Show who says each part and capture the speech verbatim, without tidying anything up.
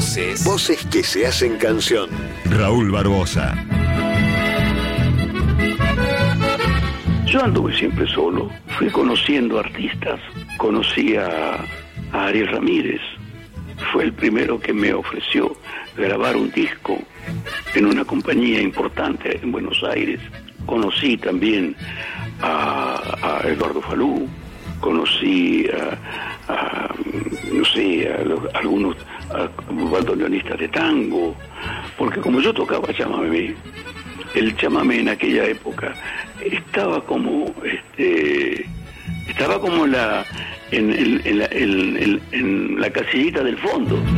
Speaker 1: Voces.
Speaker 2: Voces que se hacen canción.
Speaker 3: Raúl Barbosa.
Speaker 4: Yo anduve siempre solo. Fui conociendo artistas. Conocí a, a Ariel Ramírez. Fue el primero que me ofreció grabar un disco en una compañía importante en Buenos Aires. Conocí también a, a Eduardo Falú. Conocí a, a no sé, a, los, a algunos a bandoneonistas de tango, porque como yo tocaba chamamé, el chamamé en aquella época estaba como este estaba como en la en, en, en, la, en, en, en la casillita del fondo.